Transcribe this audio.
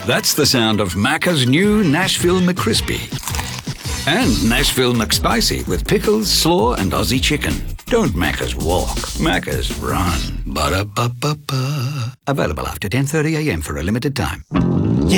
That's the sound of Macca's new Nashville McCrispy. And Nashville McSpicy with pickles, slaw, and Aussie chicken. Don't Macca's walk, Macca's run. Ba-da-ba-ba-ba. Available after 10:30 a.m. for a limited time.